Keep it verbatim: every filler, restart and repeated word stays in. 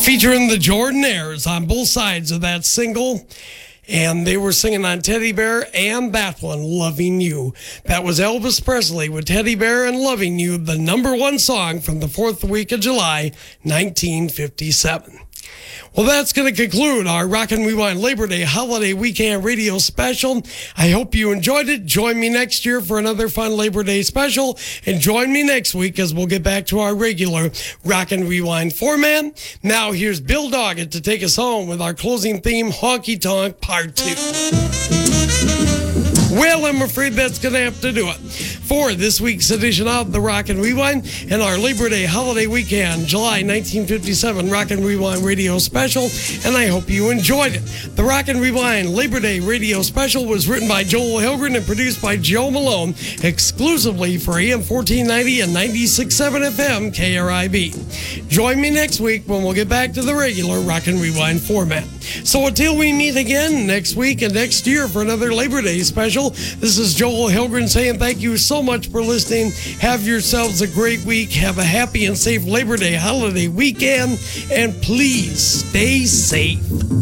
Featuring the Jordanaires on both sides of that single. And they were singing on Teddy Bear and that one, Loving You. That was Elvis Presley with Teddy Bear and Loving You, the number one song from the fourth week of July, nineteen fifty-seven. Well, that's going to conclude our Rockin' Rewind Labor Day Holiday Weekend Radio Special. I hope you enjoyed it. Join me next year for another fun Labor Day special. And join me next week as we'll get back to our regular Rockin' Rewind format. Now, here's Bill Doggett to take us home with our closing theme, Honky Tonk Part two. Well, I'm afraid that's going to have to do it for this week's edition of the Rockin' Rewind and our Labor Day Holiday Weekend, July nineteen fifty-seven Rockin' Rewind Radio Special, and I hope you enjoyed it. The Rockin' Rewind Labor Day Radio Special was written by Joel Hilgren and produced by Joe Malone, exclusively for A M fourteen ninety and ninety-six point seven F M K R I B. Join me next week when we'll get back to the regular Rockin' Rewind format. So until we meet again next week and next year for another Labor Day special, this is Joel Hilgren saying thank you so much for listening. Have yourselves a great week. Have a happy and safe Labor Day holiday weekend. And please stay safe.